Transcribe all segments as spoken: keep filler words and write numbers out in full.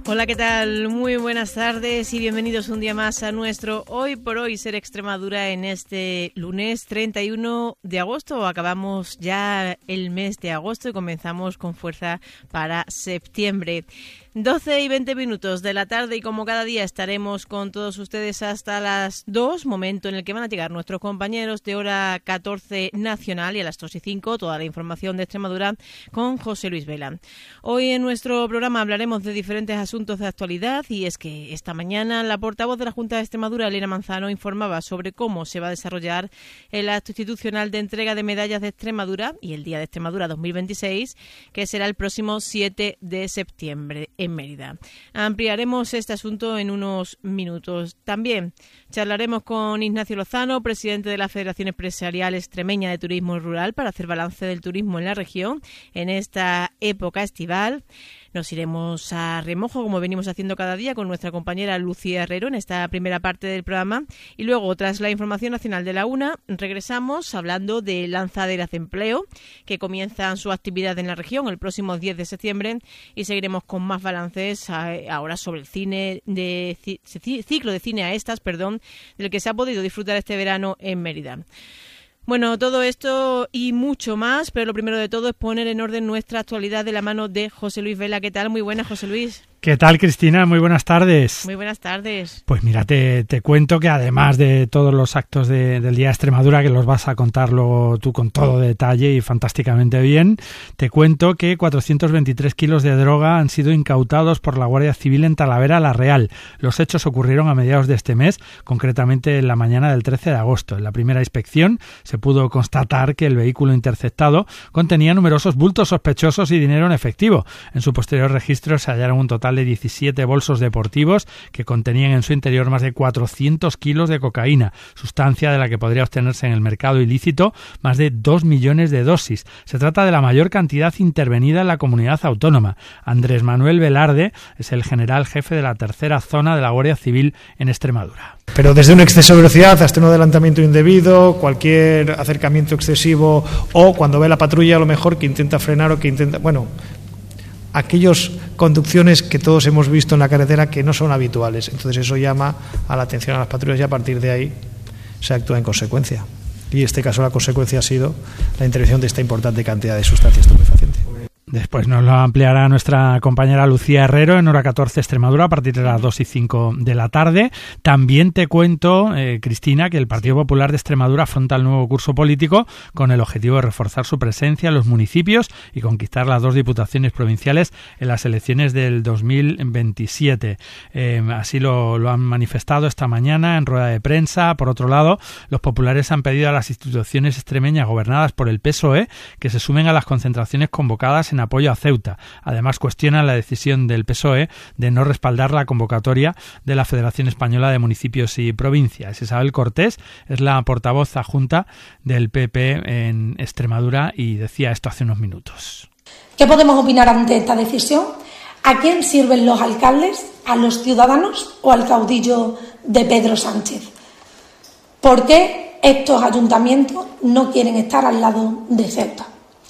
Hola, ¿qué tal? Muy buenas tardes y bienvenidos un día más a nuestro Hoy por Hoy Ser Extremadura en este lunes treinta y uno de agosto. Acabamos ya el mes de agosto y comenzamos con fuerza para septiembre. doce y veinte minutos de la tarde y como cada día estaremos con todos ustedes hasta las dos, momento en el que van a llegar nuestros compañeros de hora catorce nacional, y a las dos y cinco toda la información de Extremadura con José Luis Vela. Hoy en nuestro programa hablaremos de diferentes asuntos de actualidad, y es que esta mañana la portavoz de la Junta de Extremadura, Elena Manzano, informaba sobre cómo se va a desarrollar el acto institucional de entrega de medallas de Extremadura y el Día de Extremadura dos mil veintiséis, que será el próximo siete de septiembre en Mérida. Ampliaremos este asunto en unos minutos. También charlaremos con Ignacio Lozano, presidente de la Federación Empresarial Extremeña de Turismo Rural, para hacer balance del turismo en la región en esta época estival. Nos iremos a remojo, como venimos haciendo cada día, con nuestra compañera Lucía Herrero en esta primera parte del programa. Y luego, tras la información nacional de la una, regresamos hablando de lanzaderas de empleo, que comienzan su actividad en la región el próximo diez de septiembre. Y seguiremos con más balances ahora sobre el cine de ciclo de cine a estas, perdón, del que se ha podido disfrutar este verano en Mérida. Bueno, todo esto y mucho más, pero lo primero de todo es poner en orden nuestra actualidad de la mano de José Luis Vela. ¿Qué tal? Muy buenas, José Luis. ¿Qué tal, Cristina? Muy buenas tardes. Muy buenas tardes. Pues mira, te, te cuento que además de todos los actos de, del Día de Extremadura, que los vas a contar luego tú con todo detalle y fantásticamente bien, te cuento que cuatrocientos veintitrés kilos de droga han sido incautados por la Guardia Civil en Talavera la Real. Los hechos ocurrieron a mediados de este mes, concretamente en la mañana del trece de agosto. En la primera inspección se pudo constatar que el vehículo interceptado contenía numerosos bultos sospechosos y dinero en efectivo. En su posterior registro se hallaron un total de diecisiete bolsos deportivos que contenían en su interior más de cuatrocientos kilos de cocaína, sustancia de la que podría obtenerse en el mercado ilícito más de dos millones de dosis. Se trata de la mayor cantidad intervenida en la comunidad autónoma. Andrés Manuel Velarde es el general jefe de la tercera zona de la Guardia Civil en Extremadura. Pero desde un exceso de velocidad hasta un adelantamiento indebido, cualquier acercamiento excesivo, o cuando ve la patrulla a lo mejor que intenta frenar o que intenta... bueno, aquellas conducciones que todos hemos visto en la carretera que no son habituales. Entonces eso llama a la atención a las patrullas y a partir de ahí se actúa en consecuencia. Y en este caso la consecuencia ha sido la intervención de esta importante cantidad de sustancia estupefaciente. Después nos lo ampliará nuestra compañera Lucía Herrero en hora catorce Extremadura a partir de las dos y cinco de la tarde. También te cuento, eh, Cristina, que el Partido Popular de Extremadura afronta el nuevo curso político con el objetivo de reforzar su presencia en los municipios y conquistar las dos diputaciones provinciales en las elecciones del dos mil veintisiete. Eh, así lo, lo han manifestado esta mañana en rueda de prensa. Por otro lado, los populares han pedido a las instituciones extremeñas gobernadas por el P S O E que se sumen a las concentraciones convocadas en apoyo a Ceuta. Además, cuestionan la decisión del P S O E de no respaldar la convocatoria de la Federación Española de Municipios y Provincias. Isabel Cortés es la portavoz adjunta del P P en Extremadura y decía esto hace unos minutos. ¿Qué podemos opinar ante esta decisión? ¿A quién sirven los alcaldes? ¿A los ciudadanos o al caudillo de Pedro Sánchez? ¿Por qué estos ayuntamientos no quieren estar al lado de Ceuta?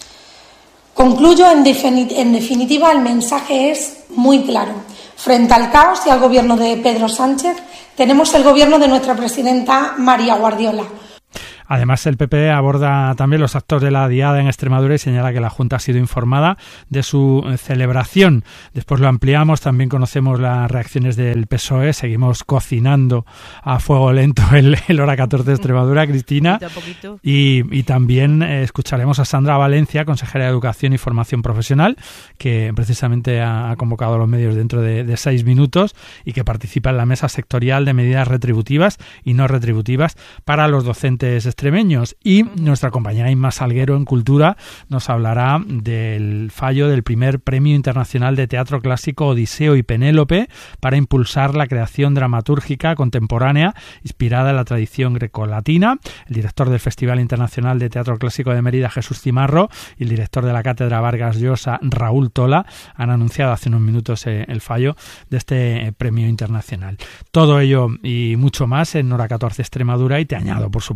Concluyo, en, defini- en definitiva, el mensaje es muy claro. Frente al caos y al gobierno de Pedro Sánchez, tenemos el gobierno de nuestra presidenta María Guardiola. Además, el P P aborda también los actos de la Diada en Extremadura y señala que la Junta ha sido informada de su celebración. Después lo ampliamos, también conocemos las reacciones del P S O E, seguimos cocinando a fuego lento el, el hora catorce de Extremadura, Cristina. Poquito a poquito. Y, y también eh, escucharemos a Sandra Valencia, consejera de Educación y Formación Profesional, que precisamente ha, ha convocado a los medios dentro de, de seis minutos y que participa en la mesa sectorial de medidas retributivas y no retributivas para los docentes extremeños. Y nuestra compañera Inma Salguero en Cultura nos hablará del fallo del primer Premio Internacional de Teatro Clásico Odiseo y Penélope para impulsar la creación dramatúrgica contemporánea inspirada en la tradición grecolatina. El director del Festival Internacional de Teatro Clásico de Mérida, Jesús Cimarro, y el director de la Cátedra Vargas Llosa, Raúl Tola, han anunciado hace unos minutos eh, el fallo de este eh, premio internacional. Todo ello y mucho más en hora catorce Extremadura, y te añado, por supuesto, el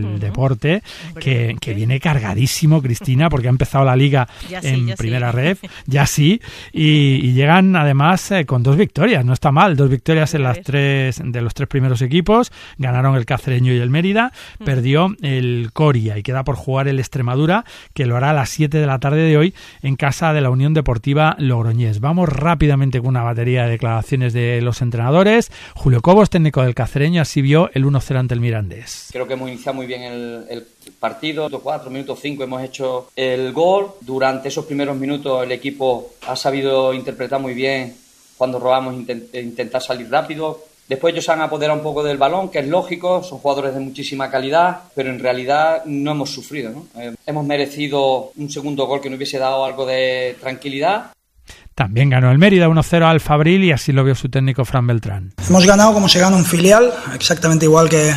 uh-huh. deporte, que, que viene cargadísimo, Cristina, porque ha empezado la liga ya sí, en ya primera sí. ref, ya sí, y, y llegan además eh, con dos victorias, no está mal, dos victorias en las tres de los tres primeros equipos, ganaron el Cacereño y el Mérida, uh-huh. perdió el Coria y queda por jugar el Extremadura, que lo hará a las siete de la tarde de hoy en casa de la Unión Deportiva Logroñés. Vamos rápidamente con una batería de declaraciones de los entrenadores. Julio Cobos, técnico del Cacereño, así vio el uno cero ante el Mirandés. Creo que hemos iniciado muy bien el, el partido. Minuto cuatro, minuto cinco hemos hecho el gol. Durante esos primeros minutos el equipo ha sabido interpretar muy bien cuando robamos, intent, intentar salir rápido. Después ellos se han apoderado un poco del balón, que es lógico, son jugadores de muchísima calidad, pero en realidad no hemos sufrido, ¿no? Eh, hemos merecido un segundo gol que nos hubiese dado algo de tranquilidad. También ganó el Mérida uno cero al Fabril y así lo vio su técnico Fran Beltrán. Hemos ganado como se gana un filial, exactamente igual que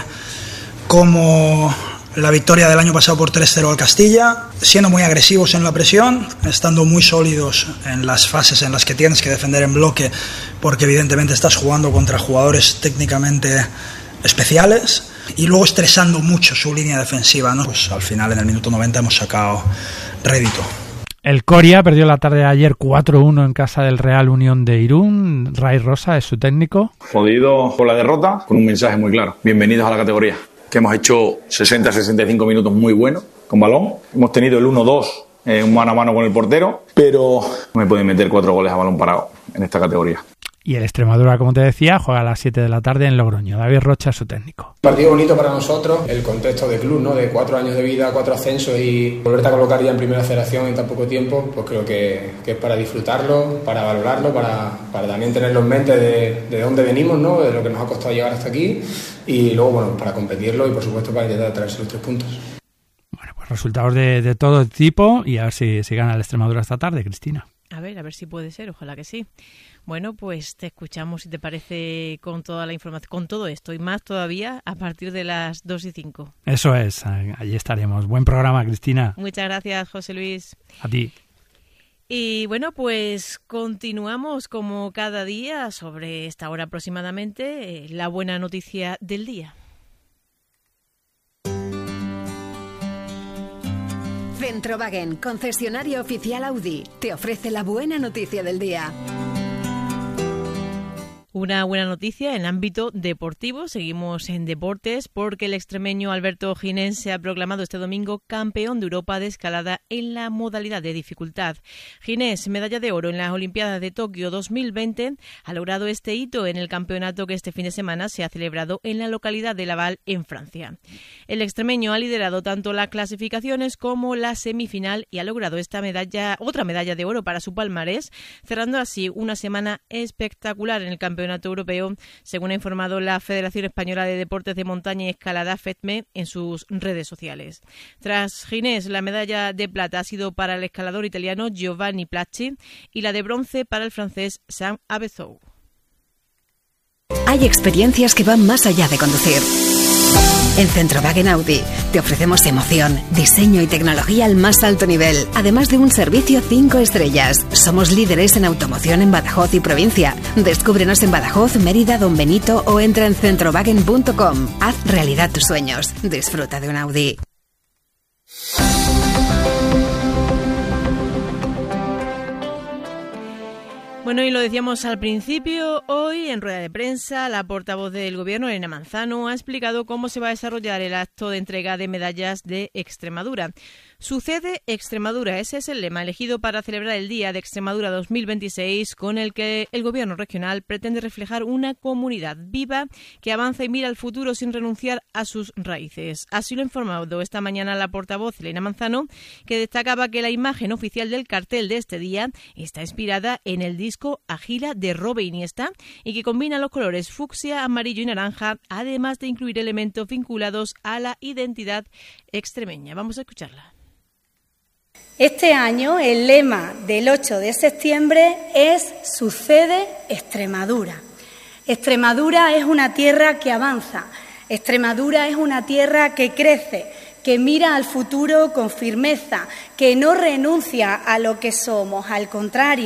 como la victoria del año pasado por tres cero al Castilla, siendo muy agresivos en la presión, estando muy sólidos en las fases en las que tienes que defender en bloque, porque evidentemente estás jugando contra jugadores técnicamente especiales, y luego estresando mucho su línea defensiva, ¿no? Pues al final en el minuto noventa hemos sacado rédito. El Coria perdió la tarde de ayer cuatro uno en casa del Real Unión de Irún. Ray Rosa es su técnico. Jodido por la derrota, con un mensaje muy claro. Bienvenidos a la categoría. Que hemos hecho sesenta a sesenta y cinco minutos muy buenos con balón. Hemos tenido el uno dos eh, mano a mano con el portero, pero no me pueden meter cuatro goles a balón parado en esta categoría. Y el Extremadura, como te decía, juega a las siete de la tarde en Logroño. David Rocha es su técnico. Partido bonito para nosotros, el contexto de club, ¿no? De cuatro años de vida, cuatro ascensos y volverte a colocar ya en primera federación en tan poco tiempo, pues creo que, que es para disfrutarlo, para valorarlo, para, para también tenerlo en mente de, de dónde venimos, ¿no? De lo que nos ha costado llegar hasta aquí y luego, bueno, para competirlo y por supuesto para intentar traerse los tres puntos. Bueno, pues resultados de, de todo tipo y a ver si, si gana el Extremadura esta tarde, Cristina. A ver, a ver si puede ser, ojalá que sí. Bueno, pues te escuchamos, si te parece, con toda la información, con todo esto y más todavía a partir de las dos y cinco. Eso es, allí estaremos. Buen programa, Cristina. Muchas gracias, José Luis. A ti. Y bueno, pues continuamos como cada día sobre esta hora aproximadamente, eh, la buena noticia del día. Centrowagen, concesionario oficial Audi, te ofrece la buena noticia del día. Una buena noticia en el ámbito deportivo. Seguimos en deportes porque el extremeño Alberto Ginés se ha proclamado este domingo campeón de Europa de escalada en la modalidad de dificultad. Ginés, medalla de oro en las Olimpiadas de Tokio dos mil veinte, ha logrado este hito en el campeonato que este fin de semana se ha celebrado en la localidad de Laval, en Francia. El extremeño ha liderado tanto las clasificaciones como la semifinal y ha logrado esta medalla, otra medalla de oro para su palmarés, cerrando así una semana espectacular en el campeonato europeo, según ha informado la Federación Española de Deportes de Montaña y Escalada, FEDME, en sus redes sociales. Tras Ginés, la medalla de plata ha sido para el escalador italiano Giovanni Placci y la de bronce para el francés Sam Abezow. Hay experiencias que van más allá de conducir. En Centrowagen Audi te ofrecemos emoción, diseño y tecnología al más alto nivel, además de un servicio cinco estrellas. Somos líderes en automoción en Badajoz y provincia. Descúbrenos en Badajoz, Mérida, Don Benito o entra en centrowagen punto com. Haz realidad tus sueños. Disfruta de un Audi. Bueno, y lo decíamos al principio, hoy en rueda de prensa, la portavoz del Gobierno, Elena Manzano, ha explicado cómo se va a desarrollar el acto de entrega de medallas de Extremadura. Sucede Extremadura, ese es el lema elegido para celebrar el Día de Extremadura dos mil veintiséis, con el que el Gobierno regional pretende reflejar una comunidad viva que avanza y mira al futuro sin renunciar a sus raíces. Así lo ha informado esta mañana la portavoz Elena Manzano, que destacaba que la imagen oficial del cartel de este día está inspirada en el disco Agila de Robe Iniesta y que combina los colores fucsia, amarillo y naranja, además de incluir elementos vinculados a la identidad extremeña. Vamos a escucharla. Este año el lema del ocho de septiembre es Sucede Extremadura. Extremadura es una tierra que avanza, Extremadura es una tierra que crece, que mira al futuro con firmeza, que no renuncia a lo que somos, al contrario,